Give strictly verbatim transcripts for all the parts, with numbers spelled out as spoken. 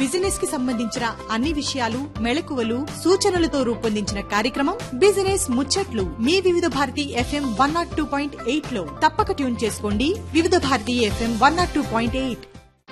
Business కి సంబంధించిన అన్ని విషయాలు, మెళకువలు, సూచనలతో రూపొందించిన కార్యక్రమం బిజినెస్ ముచ్చట్లు మీ వివిధ Bharati FM one not two point eight లో తప్పక ట్యూన్ చేసుకోండి. వివిధ Bharati FM one not two point eight.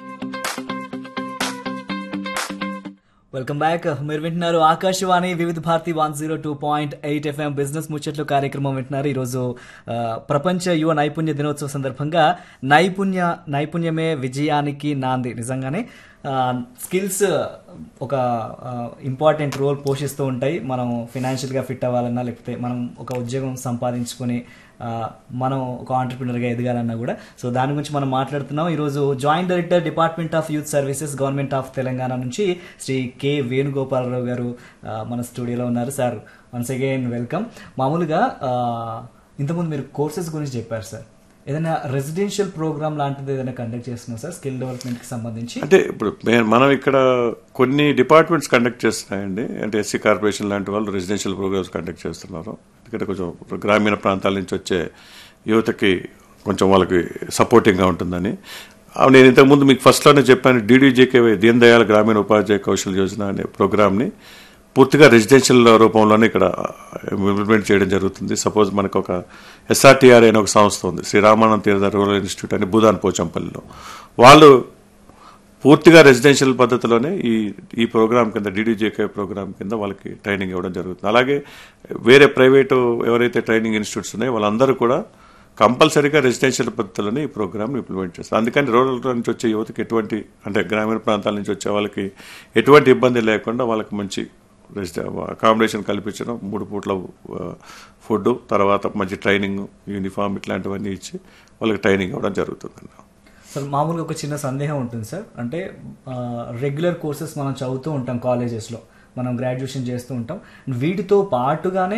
Welcome back. మీరు వింటున్నారు ఆకాశవాణి వివిధ Bharati one zero two point eight FM business ముచ్చట్లు కార్యక్రమం వింటున్నారు. ఈరోజు ప్రపంచ యువ నైపుణ్య దినోత్సవ సందర్భంగా నైపుణ్య నైపుణ్యమే విజయానికి నాంది. నిజంగానే స్కిల్స్ ఒక ఇంపార్టెంట్ రోల్ పోషిస్తూ ఉంటాయి. మనం ఫినాన్షియల్గా ఫిట్ అవ్వాలన్నా, లేకపోతే మనం ఒక ఉద్యోగం సంపాదించుకొని మనం ఒక ఆంటర్ప్రినర్గా ఎదగాలన్నా కూడా. సో దాని గురించి మనం మాట్లాడుతున్నాం. ఈరోజు joint director department of youth services government of Telangana నుంచి శ్రీ కె వేణుగోపాలరావు గారు మన స్టూడియోలో ఉన్నారు. Sir, once again welcome. మామూలుగా ఇంతకుముందు మీరు కోర్సెస్ గురించి చెప్పారు సార్. ఏదైనా రెసిడెన్షియల్ ప్రోగ్రామ్ లాంటిది ఏదైనా కండక్ట్ చేస్తున్నాం సార్ స్కిల్ డెవలప్మెంట్ కి సంబంధించి? అంటే ఇప్పుడు మనం ఇక్కడ కొన్ని డిపార్ట్మెంట్స్ కండక్ట్ చేస్తున్నాయండి. అంటే ఎస్సీ కార్పొరేషన్ లాంటి వాళ్ళు రెసిడెన్షియల్ ప్రోగ్రామ్స్ కండక్ట్ చేస్తున్నారు. ఇక్కడ కొంచెం గ్రామీణ ప్రాంతాల నుంచి వచ్చే యువతకి కొంచెం వాళ్ళకి సపోర్టింగ్గా ఉంటుందని. నేను ఇంతకుముందు మీకు ఫస్ట్లోనే చెప్పాను, డీడీజేకేవై దీన్ దయాళ్ గ్రామీణ ఉపాధ్యాయ కౌశల్ యోజన అనే ప్రోగ్రామ్ని పూర్తిగా రెసిడెన్షియల్ రూపంలోనే ఇక్కడ ఇంప్లిమెంట్ చేయడం జరుగుతుంది. సపోజ్ మనకు ఒక ఎస్ఆర్టీఆర్ అనే ఒక సంస్థ ఉంది, శ్రీ రామానంద తీర్థ రూరల్ ఇన్స్టిట్యూట్ అని భూదాన్ పోచంపల్లిలో. వాళ్ళు పూర్తిగా రెసిడెన్షియల్ పద్ధతిలోనే ఈ ఈ ప్రోగ్రామ్ కింద, డీడీజేకే ప్రోగ్రామ్ కింద వాళ్ళకి ట్రైనింగ్ ఇవ్వడం జరుగుతుంది. అలాగే వేరే ప్రైవేటు ఎవరైతే ట్రైనింగ్ ఇన్స్టిట్యూట్స్ ఉన్నాయో వాళ్ళందరూ కూడా కంపల్సరీగా రెసిడెన్షియల్ పద్ధతిలోనే ఈ ప్రోగ్రామ్ని ఇంప్లిమెంట్ చేస్తారు. అందుకని రూరల్ నుంచి వచ్చే యువతకి ఎటువంటి, అంటే గ్రామీణ ప్రాంతాల నుంచి వచ్చే వాళ్ళకి ఎటువంటి ఇబ్బంది లేకుండా వాళ్ళకి మంచి అకామిడేషన్ కల్పించడం, మూడు పూట్ల ఫుడ్, తర్వాత మంచి ట్రైనింగ్, యూనిఫామ్ ఇట్లాంటివన్నీ ఇచ్చి వాళ్ళకి ట్రైనింగ్ ఇవ్వడం జరుగుతుందండి. సార్, మామూలుగా ఒక చిన్న సందేహం ఉంటుంది సార్. అంటే రెగ్యులర్ కోర్సెస్ మనం చదువుతూ ఉంటాం కాలేజెస్లో, మనం గ్రాడ్యుయేషన్ చేస్తూ ఉంటాం. వీటితో పాటుగానే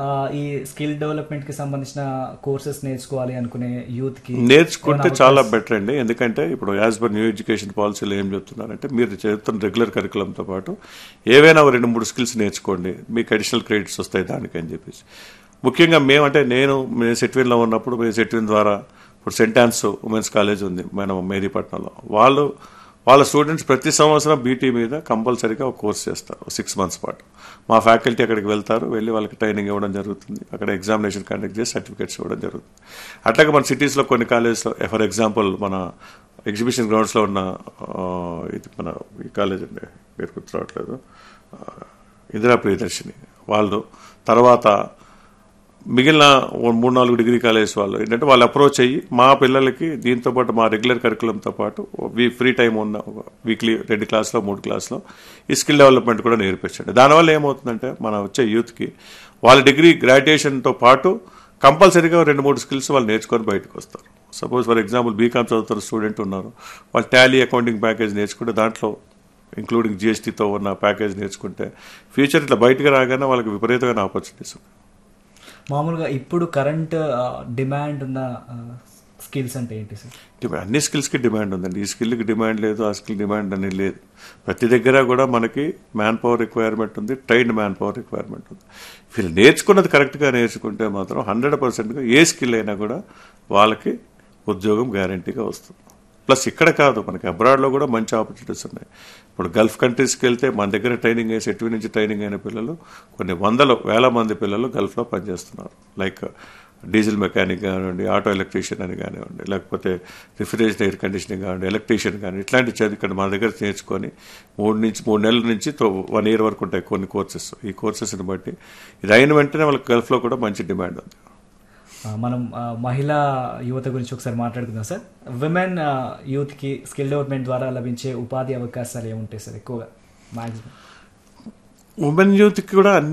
ఈ స్కిల్ డెవలప్మెంట్ కి సంబంధించిన కోర్సెస్ నేర్చుకోవాలి అనుకునే యూత్ కి నేర్చుకుంటే చాలా బెటర్ అండి. ఎందుకంటే ఇప్పుడు యాజ్ పర్ న్యూ ఎడ్యుకేషన్ పాలసీలో ఏం చెప్తున్నారంటే, మీరు చదువుతున్న రెగ్యులర్ కరికులంతో పాటు ఏవైనా రెండు మూడు స్కిల్స్ నేర్చుకోండి, మీకు అడిషనల్ క్రెడిట్స్ వస్తాయి దానికి అని చెప్పేసి. ముఖ్యంగా మేమంటే నేను సెట్విన్లో ఉన్నప్పుడు, మేము సెట్విన్ ద్వారా ఇప్పుడు సెంట్ ఆన్స్ ఉమెన్స్ కాలేజ్ ఉంది మనం మేదీపట్నంలో, వాళ్ళు వాళ్ళ స్టూడెంట్స్ ప్రతి సంవత్సరం బీటీ మీద కంపల్సరీగా ఒక కోర్స్ చేస్తారు సిక్స్ మంత్స్ పాటు. మా ఫ్యాకల్టీ అక్కడికి వెళ్తారు, వెళ్ళి వాళ్ళకి ట్రైనింగ్ ఇవ్వడం జరుగుతుంది. అక్కడ ఎగ్జామినేషన్ కండక్ట్ చేసి సర్టిఫికేట్స్ ఇవ్వడం జరుగుతుంది. అట్లాగే మన సిటీస్లో కొన్ని కాలేజ్లో, ఫర్ ఎగ్జాంపుల్ మన ఎగ్జిబిషన్ గ్రౌండ్స్లో ఉన్న ఇది మన ఈ కాలేజ్ అండి, పేరు గుర్తు రావట్లేదు, ఇందిరా ప్రియదర్శిని వాళ్ళు, తర్వాత మిగిలిన మూడు నాలుగు డిగ్రీ కాలేజ్ వాళ్ళు ఏంటంటే వాళ్ళు అప్రోచ్ అయ్యి మా పిల్లలకి దీంతో పాటు మా రెగ్యులర్ కరికులంతో పాటు వీ ఫ్రీ టైం ఉన్న వీక్లీ రెండు క్లాస్లో మూడు క్లాస్లో ఈ స్కిల్ డెవలప్మెంట్ కూడా నేర్పించండి. దానివల్ల ఏమవుతుందంటే మన వచ్చే యూత్కి వాళ్ళ డిగ్రీ గ్రాడ్యుయేషన్తో పాటు కంపల్సరీగా రెండు మూడు స్కిల్స్ వాళ్ళు నేర్చుకొని బయటకు వస్తారు. సపోజ్ ఫర్ ఎగ్జాంపుల్ బీకామ్ చదువుతున్న స్టూడెంట్ ఉన్నారు, వాళ్ళు టాలీ అకౌంటింగ్ ప్యాకేజ్ నేర్చుకుంటే దాంట్లో ఇంక్లూడింగ్ జిఎస్టీతో ఉన్న ప్యాకేజ్ నేర్చుకుంటే ఫ్యూచర్ ఇట్లా బయటకు రాగానే వాళ్ళకి విపరీతమైన ఆపర్చునిటీస్ ఉన్నాయి. మామూలుగా ఇప్పుడు కరెంట్ డిమాండ్ ఉన్న స్కిల్స్ అంటే ఏంటి సార్? అన్ని స్కిల్స్కి డిమాండ్ ఉందండి. ఈ స్కిల్కి డిమాండ్ లేదు, ఆ స్కిల్ డిమాండ్ అనేది లేదు. ప్రతి దగ్గర కూడా మనకి మ్యాన్ పవర్ రిక్వైర్మెంట్ ఉంది, ట్రైన్డ్ మ్యాన్ పవర్ రిక్వైర్మెంట్ ఉంది. వీళ్ళు నేర్చుకున్నది కరెక్ట్గా నేర్చుకుంటే మాత్రం హండ్రెడ్ పర్సెంట్గా ఏ స్కిల్ అయినా కూడా వాళ్ళకి ఉద్యోగం గ్యారంటీగా వస్తుంది. ప్లస్ ఇక్కడ కాదు, మనకి అబ్రాడ్లో కూడా మంచి ఆపర్చునిటీస్ ఉన్నాయి. ఇప్పుడు గల్ఫ్ కంట్రీస్కి వెళ్తే మన దగ్గర ట్రైనింగ్ అయ్యి సెట్వి నుంచి ట్రైనింగ్ అయిన పిల్లలు కొన్ని వందల వేల మంది పిల్లలు గల్ఫ్లో పనిచేస్తున్నారు. లైక్ డీజిల్ మెకానిక్ కానివ్వండి, ఆటో ఎలక్ట్రీషియన్ అని కానివ్వండి, లేకపోతే రిఫ్రిజరేషన్ ఎయిర్ కండిషనింగ్ కానివ్వండి, ఎలక్ట్రీషియన్ కానీ ఇట్లాంటి చదివి ఇక్కడ మన దగ్గర నేర్చుకొని మూడు నుంచి మూడు నెలల నుంచి వన్ ఇయర్ వరకు ఉంటాయి కొన్ని కోర్సెస్. ఈ కోర్సెస్ని బట్టి ఇది అయిన వెంటనే వాళ్ళకి గల్ఫ్లో కూడా మంచి డిమాండ్ ఉంది. మనం మహిళా యువత గురించి ఒకసారి మాట్లాడుకుందాం సార్. విమెన్ యూత్ కి స్కిల్ డెవలప్మెంట్ ద్వారా లభించే ఉపాధి అవకాశాలు ఏముంటాయి సార్ ఎక్కువగా? మాక్సిమం ఉమెన్ యూత్కి కూడా